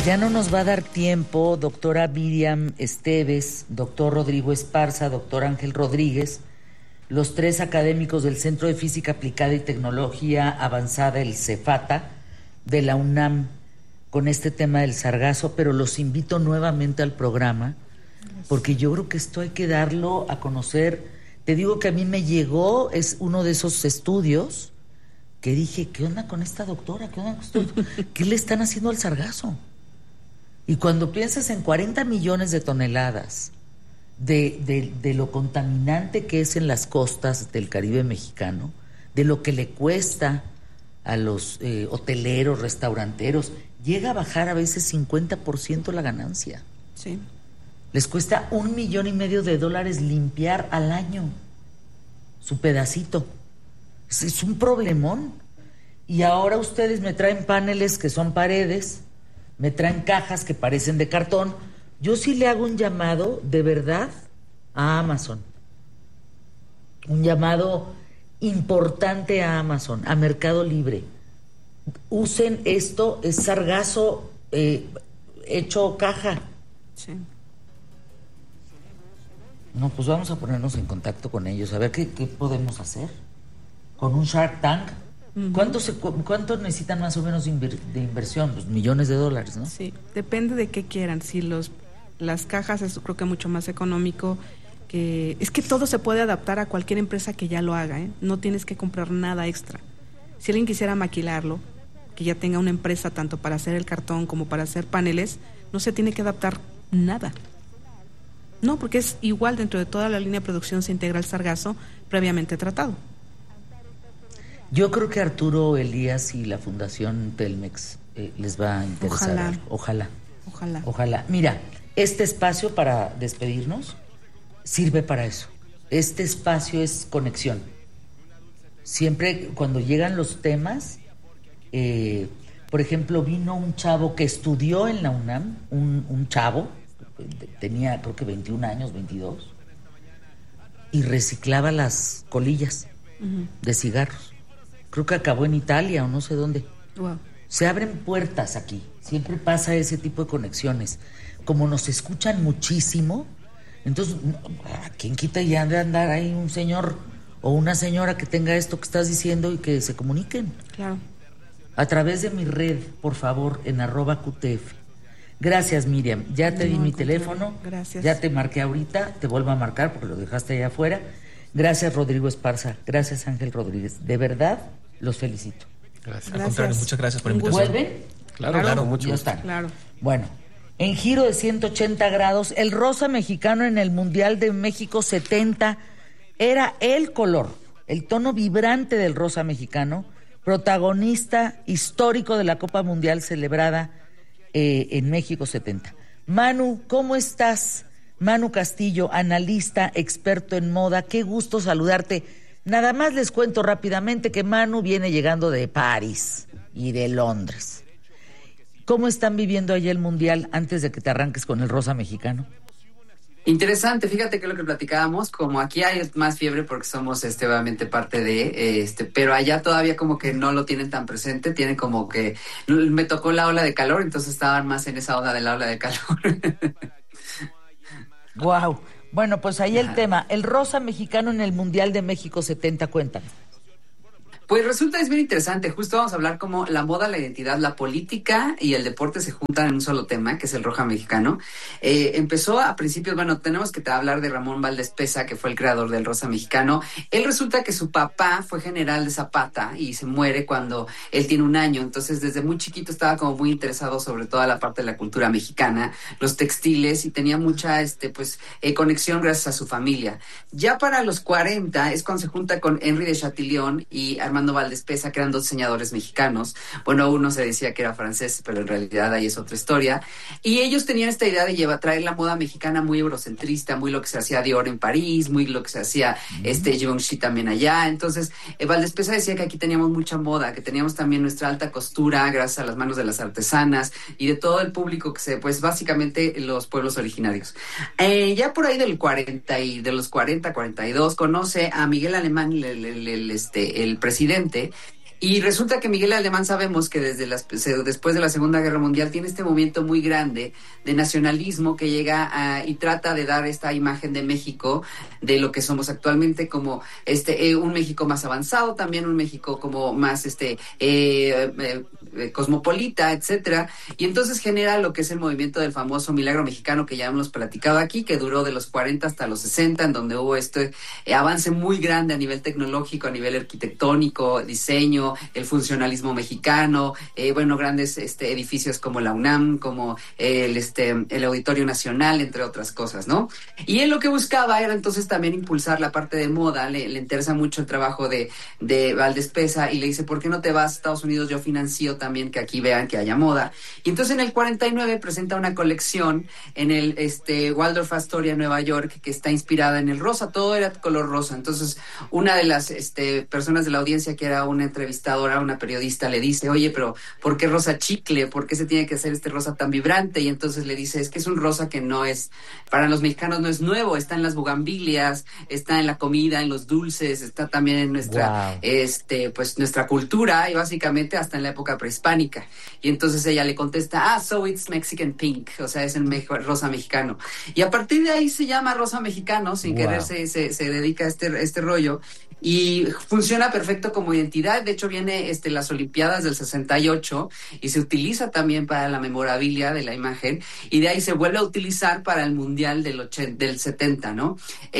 Ya no nos va a dar tiempo, doctora Miriam Esteves, doctor Rodrigo Esparza, doctor Ángel Rodríguez, los tres académicos del Centro de Física Aplicada y Tecnología Avanzada, el CEFATA, de la UNAM, con este tema del sargazo, pero los invito nuevamente al programa, porque yo creo que esto hay que darlo a conocer. Te digo que a mí me llegó, es uno de esos estudios que dije, ¿qué onda con esta doctora? ¿Qué onda con esto? ¿Qué le están haciendo al sargazo? Y cuando piensas en 40 millones de toneladas de lo contaminante que es en las costas del Caribe mexicano, de lo que le cuesta a los hoteleros, restauranteros, llega a bajar a veces 50% la ganancia. Sí. Les cuesta $1.5 millones limpiar al año su pedacito. Es un problemón. Y ahora ustedes me traen paneles que son paredes, me traen cajas que parecen de cartón. Yo sí le hago un llamado de verdad a Amazon. Un llamado importante a Amazon, a Mercado Libre. Usen esto, es sargazo hecho caja. Sí. No, pues vamos a ponernos en contacto con ellos, a ver qué podemos hacer. Con un Shark Tank. Uh-huh. ¿Cuánto necesitan más o menos de inversión? Pues millones de dólares, ¿no? Sí, depende de qué quieran. Si las cajas es creo que mucho más económico. Es que todo se puede adaptar a cualquier empresa que ya lo haga, ¿eh? No tienes que comprar nada extra. Si alguien quisiera maquilarlo, que ya tenga una empresa tanto para hacer el cartón como para hacer paneles, no se tiene que adaptar nada. No, porque es igual, dentro de toda la línea de producción se integra el sargazo previamente tratado. Yo creo que Arturo Elías y la Fundación Telmex les va a interesar. Ojalá. Mira, este espacio para despedirnos sirve para eso. Este espacio es conexión. Siempre cuando llegan los temas, por ejemplo, vino un chavo que estudió en la UNAM, un chavo, tenía creo que 21 años, 22, y reciclaba las colillas de cigarros. Creo que acabó en Italia o no sé dónde. Wow. Se abren puertas aquí. Siempre pasa ese tipo de conexiones. Como nos escuchan muchísimo, entonces, ¿a quién quita ya de andar ahí un señor o una señora que tenga esto que estás diciendo y que se comuniquen? Claro. A través de mi red, por favor, en @QTF. Gracias, Miriam. Ya te di mi teléfono. Gracias. Ya te marqué ahorita. Te vuelvo a marcar porque lo dejaste allá afuera. Gracias, Rodrigo Esparza. Gracias, Ángel Rodríguez. De verdad, los felicito. Gracias. Al contrario, muchas gracias por la invitación. ¿Vuelven? Claro, mucho Ya están. Claro. Bueno, en giro de 180 grados, el rosa mexicano en el Mundial de México 70 era el color, el tono vibrante del rosa mexicano, protagonista histórico de la Copa Mundial celebrada en México 70. Manu, ¿cómo estás? Manu Castillo, analista, experto en moda, qué gusto saludarte. Nada más les cuento rápidamente que Manu viene llegando de París y de Londres. ¿Cómo están viviendo allá el Mundial antes de que te arranques con el rosa mexicano? Interesante, fíjate que lo que platicábamos, como aquí hay más fiebre porque somos obviamente parte de, pero allá todavía como que no lo tienen tan presente, tienen como que, me tocó la ola de calor, entonces estaban más en esa onda de la ola de calor. Wow. Bueno, pues ahí el tema, el rosa mexicano en el Mundial de México 70, cuéntame. Pues resulta, es bien interesante, justo vamos a hablar cómo la moda, la identidad, la política y el deporte se juntan en un solo tema, que es el roja mexicano. Empezó a principios, tenemos que hablar de Ramón Valdés Peza, que fue el creador del rosa mexicano. Él resulta que su papá fue general de Zapata y se muere cuando él tiene 1 año, entonces desde muy chiquito estaba como muy interesado sobre toda la parte de la cultura mexicana, los textiles, y tenía mucha conexión gracias a su familia. Ya para los 40 es cuando se junta con Henry de Chatillon y Armando Valdés Peza, que eran 2 diseñadores mexicanos. Bueno, uno se decía que era francés, pero en realidad ahí es otra historia. Y ellos tenían esta idea de traer la moda mexicana muy eurocentrista, muy lo que se hacía Dior en París, muy lo que se hacía Givenchy también allá. Entonces, Valdés Peza decía que aquí teníamos mucha moda, que teníamos también nuestra alta costura, gracias a las manos de las artesanas y de todo el público que básicamente los pueblos originarios. Ya por ahí de los 40, 42, conoce a Miguel Alemán, el presidente, Y resulta que Miguel Alemán sabemos que después de la Segunda Guerra Mundial tiene este movimiento muy grande de nacionalismo que llega y trata de dar esta imagen de México, de lo que somos actualmente, como un México más avanzado, también un México como más cosmopolita, etcétera. Y entonces genera lo que es el movimiento del famoso Milagro Mexicano, que ya hemos platicado aquí, que duró de los 40 hasta los 60, en donde hubo avance muy grande a nivel tecnológico, a nivel arquitectónico, diseño, el funcionalismo mexicano, grandes edificios como la UNAM, como el Auditorio Nacional, entre otras cosas, ¿no? Y él lo que buscaba era entonces también impulsar la parte de moda. Le interesa mucho el trabajo de Valdespesa, y le dice, ¿por qué no te vas a Estados Unidos? Yo financio también que aquí vean que haya moda. Y entonces en el 49 presenta una colección en el Waldorf Astoria, Nueva York, que está inspirada en el rosa. Todo era color rosa. Entonces una de las personas de la audiencia, que era una entrevistadora, una periodista, le dice, oye, pero ¿por qué rosa chicle? ¿Por qué se tiene que hacer este rosa tan vibrante? Y entonces le dice, es que es un rosa que no es, para los mexicanos no es nuevo, está en las bugambilias, está en la comida, en los dulces, está también en nuestra, nuestra cultura, y básicamente hasta en la época prehispánica. Y entonces ella le contesta, so it's Mexican pink, o sea, es el rosa mexicano. Y a partir de ahí se llama rosa mexicano, sin querer se dedica a este rollo. Y funciona perfecto como identidad. De hecho, viene las Olimpiadas del 68 y se utiliza también para la memorabilia de la imagen, y de ahí se vuelve a utilizar para el Mundial del 70, ¿no?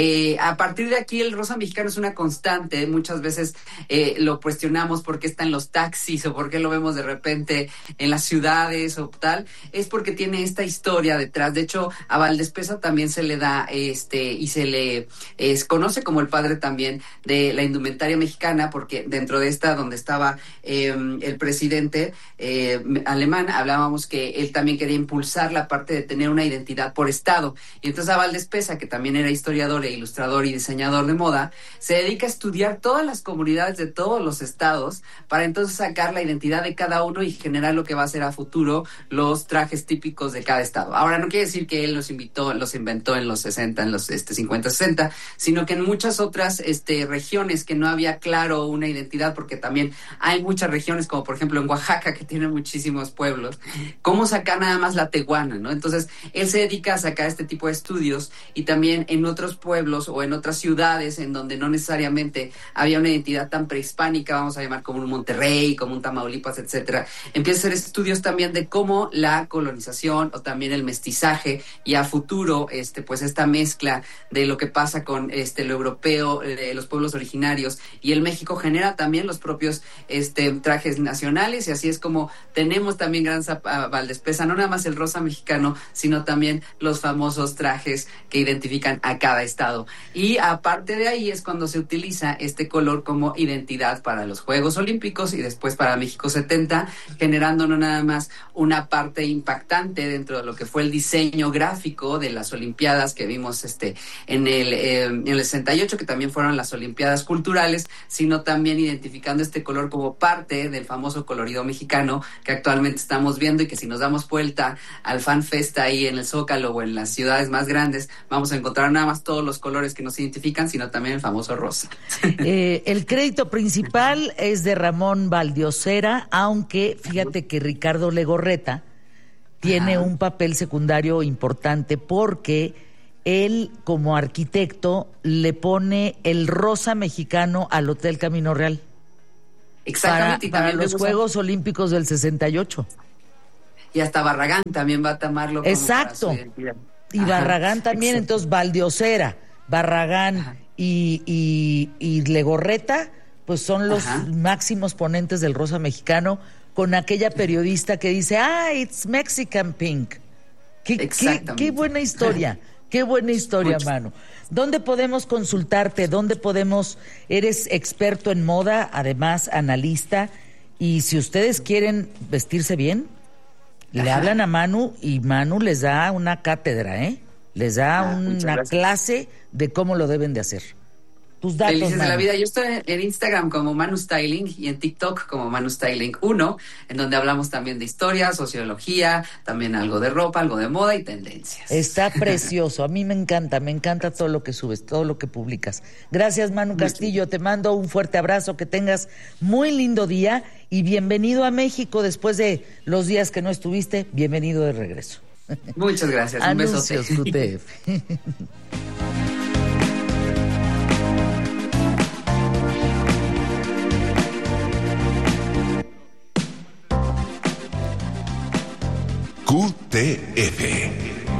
A partir de aquí el rosa mexicano es una constante. Muchas veces lo cuestionamos por qué está en los taxis o por qué lo vemos de repente en las ciudades o tal. Es porque tiene esta historia detrás. De hecho, a Valdespesa también se le da y se le conoce como el padre también de la indumentaria mexicana, porque dentro de esta, donde estaba el presidente alemán, hablábamos que él también quería impulsar la parte de tener una identidad por estado. Y entonces a Valdespesa, que también era historiador e ilustrador y diseñador de moda, se dedica a estudiar todas las comunidades de todos los estados para entonces sacar la identidad de cada uno y generar lo que va a ser a futuro los trajes típicos de cada estado. Ahora, no quiere decir que él los inventó en los 60, en los 50, 60, sino que en muchas otras regiones que no había claro una identidad, porque también hay muchas regiones, como por ejemplo en Oaxaca, que tiene muchísimos pueblos, cómo sacar nada más la tehuana, ¿no? Entonces él se dedica a sacar este tipo de estudios, y también en otros pueblos o en otras ciudades en donde no necesariamente había una identidad tan prehispánica, vamos a llamar como un Monterrey, como un Tamaulipas, etcétera, empieza a hacer estudios también de cómo la colonización o también el mestizaje, y a futuro pues esta mezcla de lo que pasa con lo europeo, los pueblos originarios y el México, genera también los propios trajes nacionales. Y así es como tenemos también gran Valdespesa, no nada más el rosa mexicano, sino también los famosos trajes que identifican a cada estado. Y aparte de ahí es cuando se utiliza este color como identidad para los Juegos Olímpicos y después para México 70, generando no nada más una parte impactante dentro de lo que fue el diseño gráfico de las Olimpiadas que vimos en el 68, que también fueron las Olimpiadas culturales, sino también identificando este color como parte del famoso colorido mexicano que actualmente estamos viendo, y que si nos damos vuelta al Fan Fest ahí en el Zócalo o en las ciudades más grandes, vamos a encontrar nada más todos los colores que nos identifican, sino también el famoso rosa. El crédito principal es de Ramón Valdiosera, aunque fíjate que Ricardo Legorreta tiene un papel secundario importante, porque él, como arquitecto, le pone el rosa mexicano al Hotel Camino Real. Exactamente. Para los Juegos Olímpicos del 68. Y hasta Barragán también va a tomarlo como exacto. Para su identidad. Y Barragán también. Exacto. Entonces Valdiosera, Barragán y Legorreta, pues son los máximos ponentes del rosa mexicano, con aquella periodista que dice, it's Mexican pink. Qué buena historia. Qué buena historia, Manu. ¿Dónde podemos consultarte? Eres experto en moda, además analista, y si ustedes quieren vestirse bien, le hablan a Manu, y Manu les da una cátedra, les da una clase de cómo lo deben de hacer. tus datos, Felices Manu. de la vida. Yo estoy en Instagram como Manu Styling y en TikTok como Manu Styling 1, en donde hablamos también de historia, sociología, también algo de ropa, algo de moda y tendencias. Está precioso. A mí me encanta todo lo que subes, todo lo que publicas. Gracias, Manu Castillo. Te mando un fuerte abrazo, que tengas muy lindo día y bienvenido a México después de los días que no estuviste. Bienvenido de regreso. Muchas gracias. Un besote. Anuncios QTF. QTF.